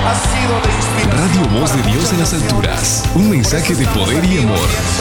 ha sido de inspiración. Radio Voz de Dios en las alturas. Un mensaje de poder y amor.